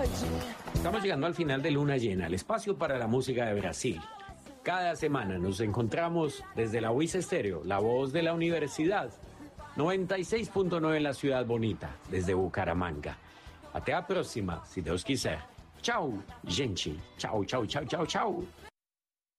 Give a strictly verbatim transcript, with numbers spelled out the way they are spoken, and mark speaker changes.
Speaker 1: Estamos llegando al final de Luna Llena, el espacio para la música de Brasil. Cada semana nos encontramos desde la U I S Estéreo, la voz de la universidad, noventa y seis punto nueve en la ciudad bonita, desde Bucaramanga. Até a próxima, si Deus quiser. Tchau, gente. Tchau, tchau, tchau, tchau, tchau.